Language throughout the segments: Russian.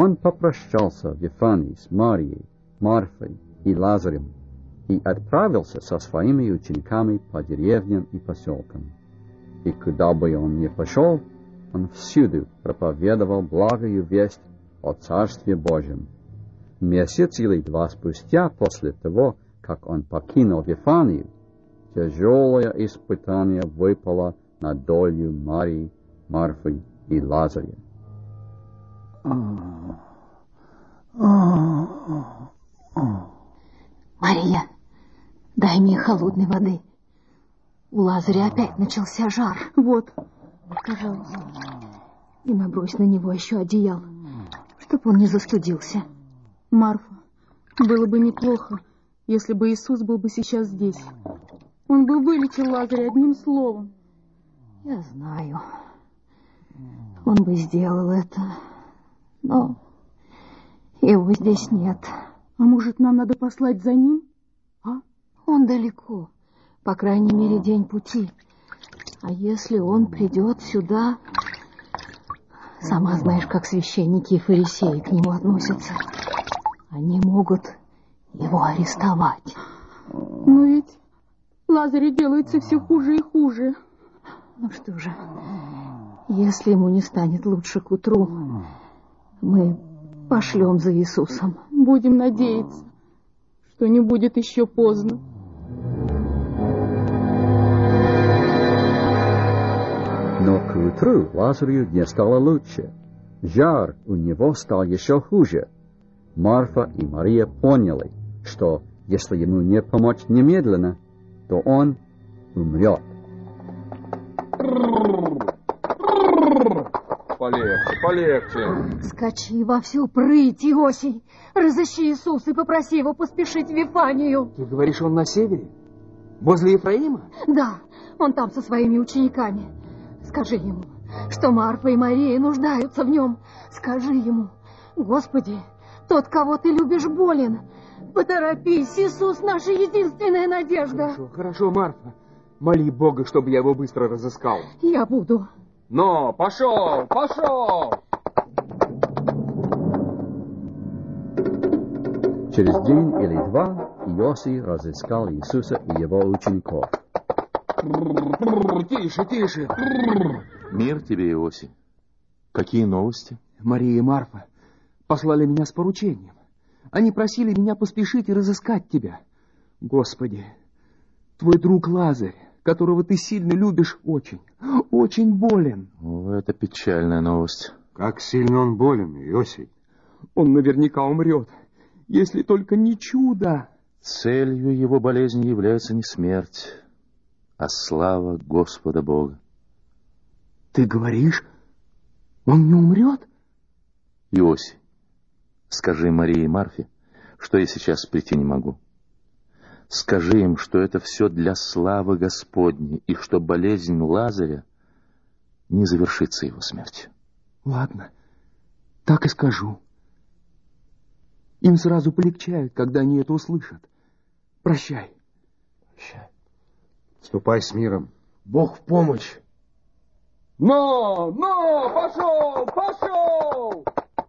Он попрощался в Вифании с Марией, Марфой и Лазарем и отправился со своими учениками по деревням и поселкам. И куда бы он ни пошел, он всюду проповедовал благую весть о Царстве Божьем. Месяц или два спустя после того, как он покинул Вифанию, тяжелое испытание выпало на долю Марии, Марфы и Лазаря. Мария, дай мне холодной воды. У Лазаря опять начался жар. Вот, пожалуйста. И набрось на него еще одеяло, чтоб он не застудился. Марфа, было бы неплохо, если бы Иисус был бы сейчас здесь. Он бы вылечил Лазаря одним словом. Я знаю. Он бы сделал это, но его здесь нет. А может, нам надо послать за ним? А? Он далеко, по крайней мере, день пути. А если он придет сюда... Сама знаешь, как священники и фарисеи к нему относятся. Они могут его арестовать. Но ведь Лазарю делается все хуже и хуже. Ну что же, если ему не станет лучше к утру, мы пошлем за Иисусом. Будем надеяться, что не будет еще поздно. Но к утру Лазарю не стало лучше. Жар у него стал еще хуже. Марфа и Мария поняли, что если ему не помочь немедленно, то он умрет. Полегче, полегче. Скачи во всю прыть, Иосий. Разыщи Иисуса и попроси его поспешить в Вифанию. Ты говоришь, он на севере? Возле Ефраима? Да, он там со своими учениками. Скажи ему, что Марфа и Мария нуждаются в нем. Скажи ему, Господи, тот, кого ты любишь, болен. Поторопись, Иисус, наша единственная надежда. Хорошо, хорошо, Марфа. Моли Бога, чтобы я его быстро разыскал. Я буду. Но, пошел, пошел! Через день или два Иосий разыскал Иисуса и его учеников. Тише, тише. Мир тебе, Иосий. Какие новости? Мария и Марфа послали меня с поручением. Они просили меня поспешить и разыскать тебя. Господи, твой друг Лазарь, которого ты сильно любишь, очень болен. О, это печальная новость. Как сильно он болен, Иосий? Он наверняка умрет, если только не чудо. Целью его болезни является не смерть, а слава Господа Бога. Ты говоришь, он не умрет? Иосий, скажи Марии и Марфе, что я сейчас прийти не могу. Скажи им, что это все для славы Господней, и что болезнь Лазаря не завершится его смертью. Ладно, так и скажу. Им сразу полегчает, когда они это услышат. Прощай. Прощай. Ступай с миром. Бог в помощь. Но, пошел, пошел!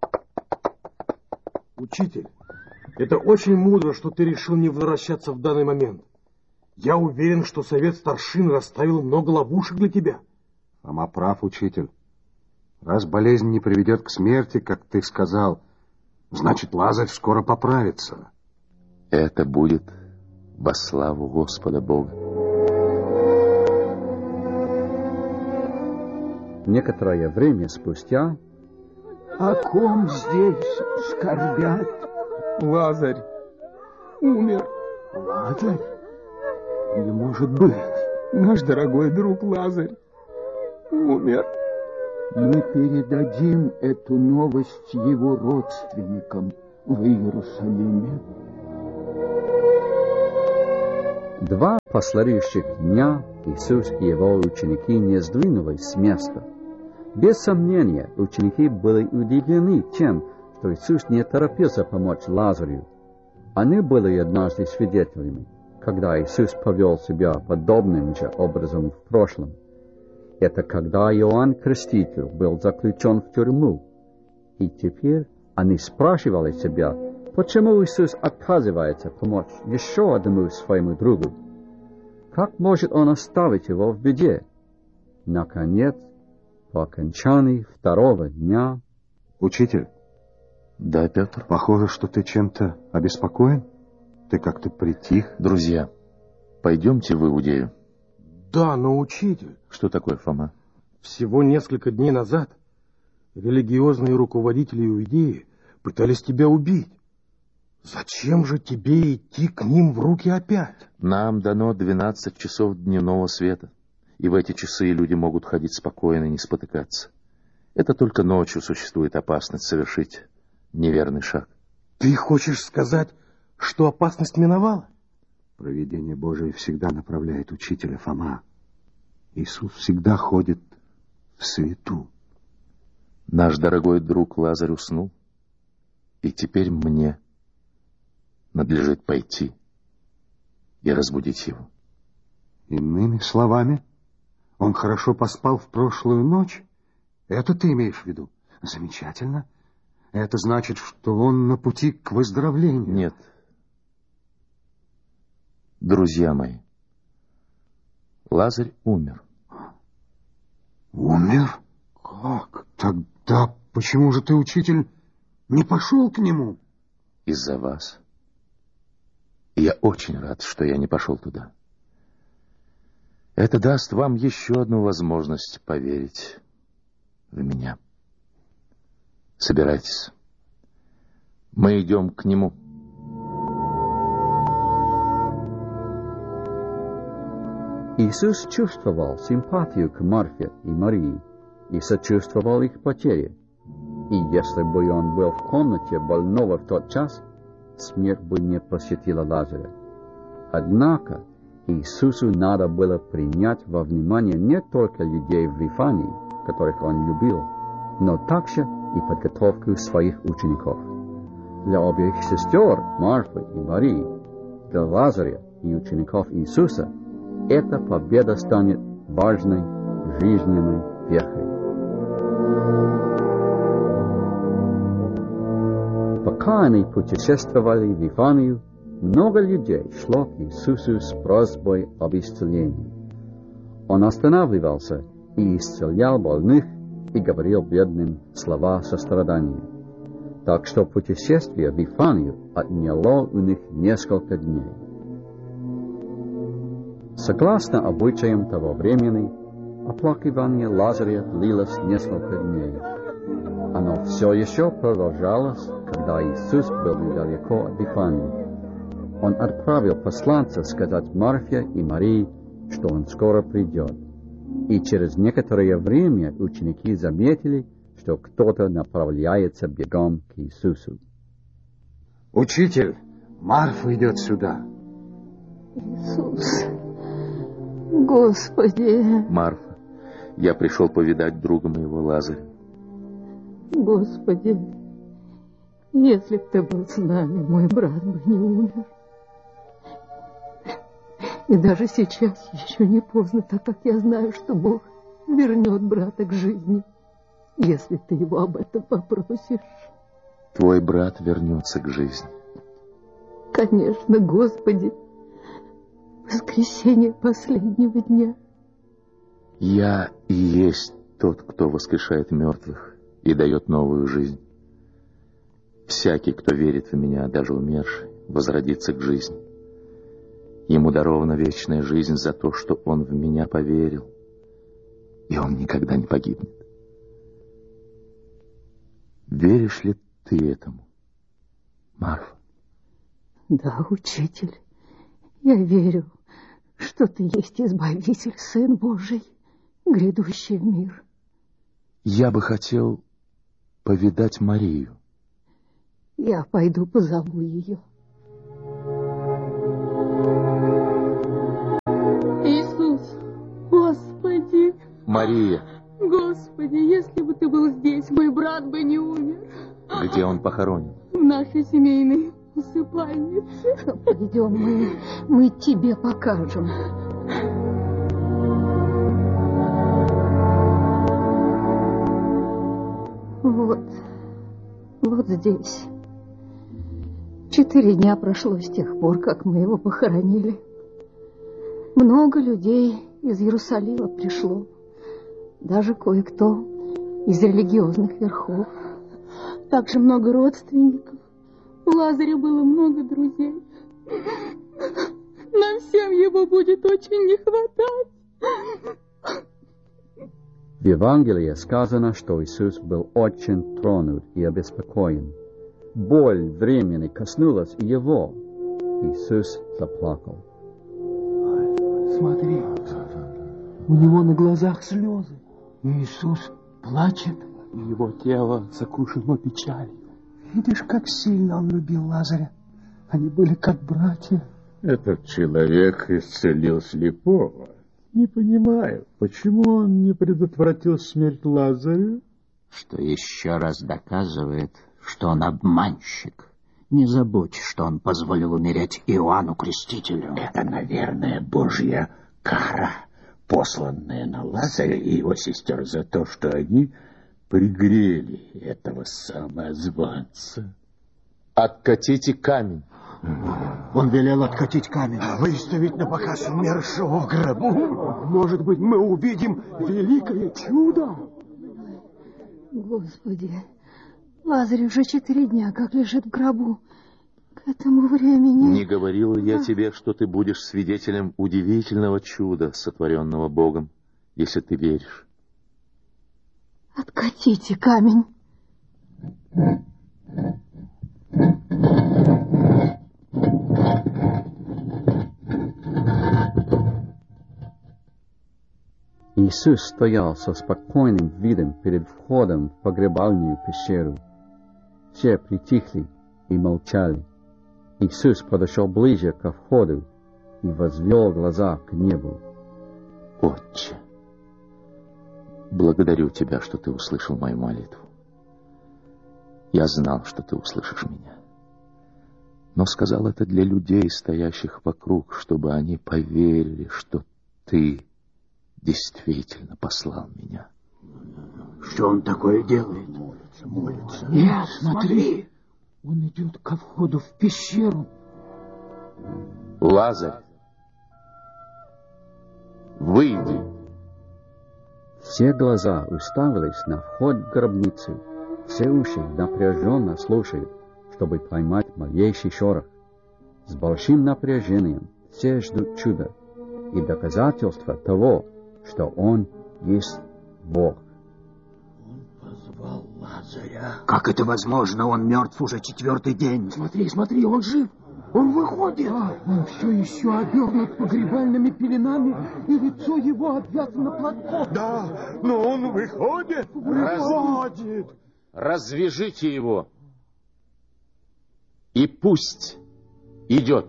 Учитель, это очень мудро, что ты решил не возвращаться в данный момент. Я уверен, что совет старшин расставил много ловушек для тебя. Фома прав, учитель. Раз болезнь не приведет к смерти, как ты сказал, значит, Лазарь скоро поправится. Это будет во славу Господа Бога. Некоторое время спустя... О ком здесь скорбят? Лазарь умер. Лазарь? Не может быть. Наш дорогой друг Лазарь умер. Мы передадим эту новость его родственникам в Иерусалиме. 2 последующих дня Иисус и его ученики не сдвинулись с места. Без сомнения, ученики были удивлены тем, что Иисус не торопился помочь Лазарю. Они были однажды свидетелями, когда Иисус повел себя подобным же образом в прошлом. Это когда Иоанн Креститель был заключен в тюрьму, и теперь Они спрашивали себя, почему Иисус отказывается помочь еще одному своему другу. Как может он оставить его в беде? Наконец, по окончании второго дня... Учитель? Да, Петр? Похоже, что ты чем-то обеспокоен. Ты как-то притих. Друзья, пойдемте в Иудею. Да, но учитель... Что такое, Фома? Всего несколько дней назад религиозные руководители Иудеи пытались тебя убить. Зачем же тебе идти к ним в руки опять? Нам дано 12 часов дневного света, и в эти часы люди могут ходить спокойно и не спотыкаться. Это только ночью существует опасность совершить неверный шаг. Ты хочешь сказать, что опасность миновала? Провидение Божие всегда направляет учителя, Фома. Иисус всегда ходит в свету. Наш дорогой друг Лазарь уснул, и теперь мне надлежит пойти и разбудить его. Иными словами, он хорошо поспал в прошлую ночь? Это ты имеешь в виду? Замечательно. Это значит, что он на пути к выздоровлению. Нет. Друзья мои, Лазарь умер. Умер? Как? Тогда почему же ты, учитель, не пошел к нему? Из-за вас. И я очень рад, что я не пошел туда. Это даст вам еще одну возможность поверить в меня. Собирайтесь. Мы идем к нему. Иисус чувствовал симпатию к Марфе и Марии и сочувствовал их потере. И если бы он был в комнате больного в тот час, смерть бы не посетила Лазаря. Однако Иисусу надо было принять во внимание не только людей в Вифании, которых он любил, но также и подготовку своих учеников. Для обеих сестер, Марфы и Марии, для Лазаря и учеников Иисуса, эта победа станет важной жизненной вехой. Пока они путешествовали в Вифанию, много людей шло к Иисусу с просьбой об исцелении. Он останавливался и исцелял больных и говорил бедным слова сострадания. Так что путешествие в Вифанию отняло у них несколько дней. Согласно обычаям того времени, оплакивание Лазаря длилось несколько дней. Оно все еще продолжалось, когда Иисус был недалеко от Вифании. Он отправил посланца сказать Марфе и Марии, что он скоро придет. И через некоторое время ученики заметили, что кто-то направляется бегом к Иисусу. Учитель, Марфа идет сюда. Иисус, Господи. Марфа, я пришел повидать друга моего Лазаря. Господи, если б ты был с нами, мой брат бы не умер. И даже сейчас еще не поздно, так как я знаю, что Бог вернет брата к жизни, если ты его об этом попросишь. Твой брат вернется к жизни. Конечно, Господи, воскресенье последнего дня. Я и есть тот, кто воскрешает мертвых и дает новую жизнь. Всякий, кто верит в меня, даже умерший, возродится к жизни. Ему дарована вечная жизнь за то, что он в меня поверил, и он никогда не погибнет. Веришь ли ты этому, Марфа? Да, учитель, я верю, что ты есть Избавитель, Сын Божий, грядущий в мир. Я бы хотел повидать Марию. Я пойду позову ее. Иисус, Господи! Мария! Господи, если бы ты был здесь, мой брат бы не умер. Где он похоронен? В нашей семейной усыпальнице. Пойдем, мы тебе покажем. Вот здесь. 4 дня прошло с тех пор, как мы его похоронили. Много людей из Иерусалима пришло. Даже кое-кто из религиозных верхов. Также много родственников. У Лазаря было много друзей. Нам всем его будет очень не хватать. В Евангелии сказано, что Иисус был очень тронут и обеспокоен. Боль времени коснулась и его. Иисус заплакал. Смотри, у него на глазах слезы. Иисус плачет, и его тело сокрушено печалью. Видишь, как сильно он любил Лазаря. Они были как братья. Этот человек исцелил слепого. Не понимаю, почему он не предотвратил смерть Лазаря? Что еще раз доказывает, что он обманщик. Не забудь, что он позволил умереть Иоанну Крестителю. Это, наверное, Божья кара, посланная на Лазаря и его сестер за то, что они пригрели этого самозванца. Откатите камень. Он велел откатить камень. Выставить на показ умершего в гробу. Может быть, мы увидим великое чудо? Господи, Лазарь уже 4 дня как лежит в гробу. К этому времени... Не говорил ли я тебе, что ты будешь свидетелем удивительного чуда, сотворенного Богом, если ты веришь? Откатите камень. Иисус стоял со спокойным видом перед входом в погребальную пещеру. Все притихли и молчали. Иисус подошел ближе ко входу и возвел глаза к небу. Отче, благодарю Тебя, что Ты услышал мою молитву. Я знал, что Ты услышишь меня. Но сказал это для людей, стоящих вокруг, чтобы они поверили, что Ты действительно послал меня. Что он такое делает? Молится. Нет, смотри. Он идет ко входу в пещеру. Лазарь, выйди. Все глаза уставились на вход в гробницу. Все уши напряженно слушают, чтобы поймать малейший шорох. С большим напряжением все ждут чуда и доказательства того, что Он есть Бог. Он позвал Лазаря. Как это возможно? Он мертв уже 4-й день. Смотри, он жив. Он выходит. Он все еще обернут погребальными пеленами, и лицо его обвязано платком. Да, но он выходит. Выходит. Развяжите его. И пусть идет.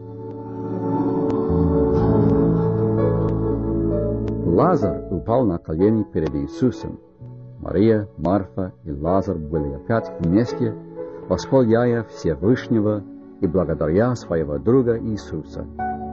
Лазарь упал на колени перед Иисусом. Мария, Марфа и Лазарь были опять вместе, восхваляя Всевышнего и благодаря своего друга Иисуса.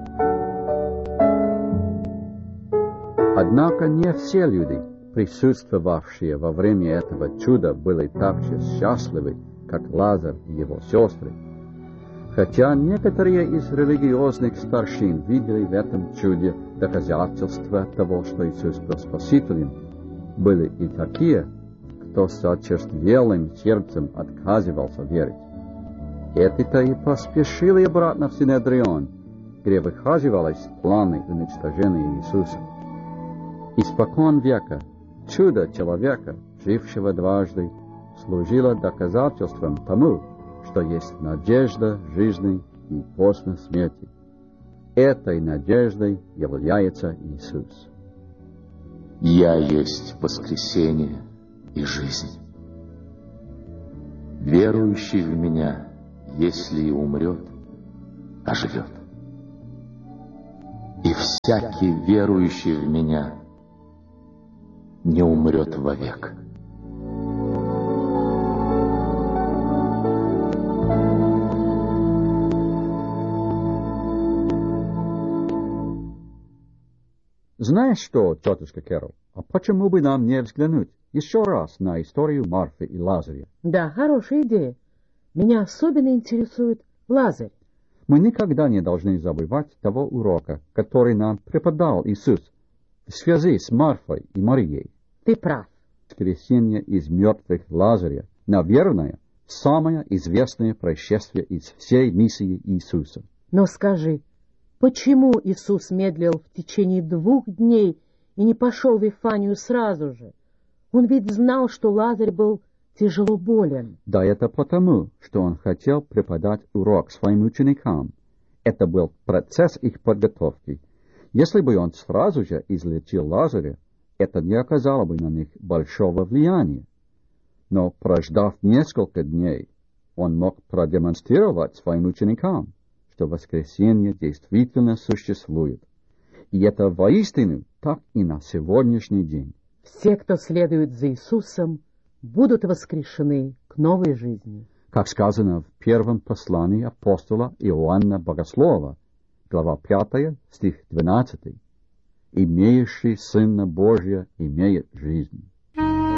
Однако не все люди, присутствовавшие во время этого чуда, были так же счастливы, как Лазарь и его сестры. Хотя некоторые из религиозных старшин видели в этом чуде доказательства того, что Иисус был Спасителем, были и такие, кто с очерствелым сердцем отказывался верить. Эти-то и поспешили обратно в Синедрион, где выхаживались планы уничтожения Иисуса. Испокон века чудо человека, жившего дважды, служило доказательством тому, что есть надежда жизни и после смерти. Этой надеждой является Иисус. Я есть воскресение и жизнь. Верующий в Меня, если и умрет, оживет. И всякий верующий в Меня не умрет вовек. Знаешь что, тетушка Кэрол, а почему бы нам не взглянуть, еще раз на историю Марфы и Лазаря. Да, хорошая идея. Меня особенно интересует Лазарь. Мы никогда не должны забывать того урока, который нам преподал Иисус в связи с Марфой и Марией. Ты прав. Воскресение из мертвых Лазаря, наверное, самое известное происшествие из всей миссии Иисуса. Но скажи, почему Иисус медлил в течение 2 дней и не пошел в Вифанию сразу же? Он ведь знал, что Лазарь был тяжело болен. Да, это потому, что он хотел преподать урок своим ученикам. Это был процесс их подготовки. Если бы он сразу же излечил Лазаря, это не оказало бы на них большого влияния. Но, прождав несколько дней, он мог продемонстрировать своим ученикам, что воскресенье действительно существует. И это воистину так и на сегодняшний день. Все, кто следует за Иисусом, будут воскрешены к новой жизни. Как сказано в первом послании апостола Иоанна Богослова, глава 5, стих 12. «Имеющий Сына Божия имеет жизнь».